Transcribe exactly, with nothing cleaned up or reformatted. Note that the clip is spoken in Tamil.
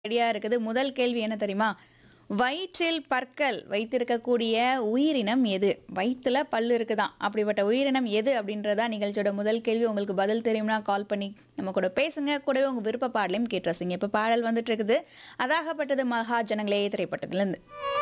ரெடியா இருக்குது. முதல் கேள்வி என்ன தெரியுமா? வயிற்றில் பற்கள் வைத்திருக்கக்கூடிய உயிரினம் எது? வயித்துல பல்லு இருக்குதாம். அப்படிப்பட்ட உயிரினம் எது? அப்படின்றதா நிகழ்ச்சியோட முதல் கேள்வி. உங்களுக்கு பதில் தெரியும்னா கால் பண்ணி நம்ம கூட பேசுங்க. கூடவே உங்க விருப்ப பாடலையும் கேட்டு ரசிங்க. இப்ப பாடல் வந்துட்டு இருக்குது. அதாகப்பட்டது மகாஜனங்களே திரைப்பட்டத்திலிருந்து.